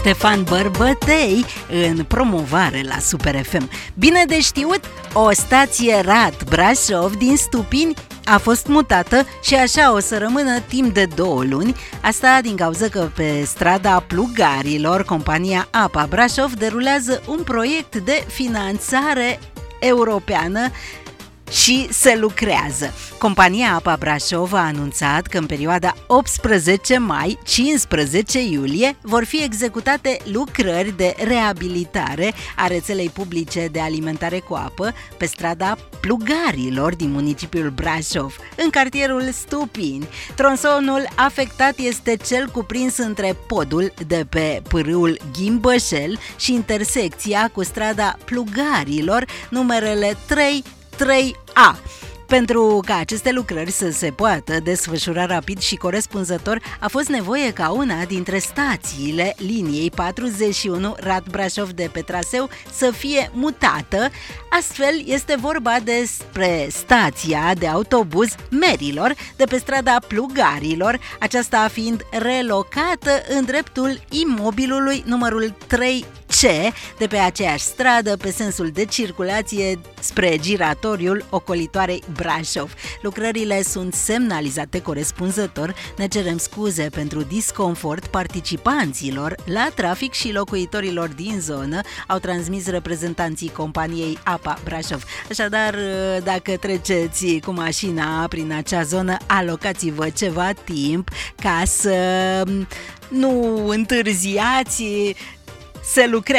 Ștefan Bărbătei în promovare la Super FM. Bine de știut, o stație RAT Brașov din Stupini a fost mutată și așa o să rămână timp de 2 luni. Asta din cauza că pe strada Plugarilor, compania APA Brașov derulează un proiect de finanțare europeană și se lucrează. Compania APA Brașov a anunțat că în perioada 18 mai-15 iulie vor fi executate lucrări de reabilitare a rețelei publice de alimentare cu apă pe strada Plugarilor din municipiul Brașov, în cartierul Stupini. Tronsonul afectat este cel cuprins între podul de pe pârâul Ghimbășel și intersecția cu strada Plugarilor, numerele 3A. Pentru ca aceste lucrări să se poată desfășura rapid și corespunzător, a fost nevoie ca una dintre stațiile liniei 41 RAT Brașov de pe traseu să fie mutată. Astfel este vorba despre stația de autobuz Merilor de pe strada Plugarilor, aceasta fiind relocată în dreptul imobilului numărul 3C de pe aceeași stradă pe sensul de circulație spre giratoriul ocolitoarei Brașov. Lucrările sunt semnalizate corespunzător. Ne cerem scuze pentru disconfort participanților la trafic și locuitorilor din zonă, au transmis reprezentanții companiei APA Brașov. Așadar, dacă treceți cu mașina prin acea zonă, alocați-vă ceva timp ca să nu întârziați. Se lucrează